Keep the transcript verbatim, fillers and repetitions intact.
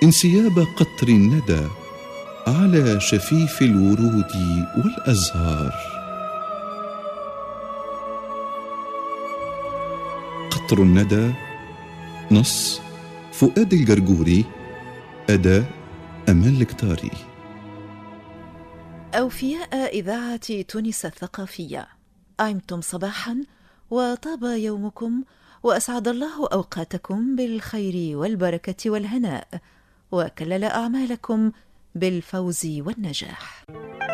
انسياب قطر الندى على شفيف الورود والأزهار. قطر الندى، نص فؤاد الجرجوري، أداء أمال الكتاري. أوفياء إذاعة تونس الثقافية، أعمتم صباحا وطاب يومكم، وأسعد الله أوقاتكم بالخير والبركة والهناء، وكلل أعمالكم بالفوز والنجاح.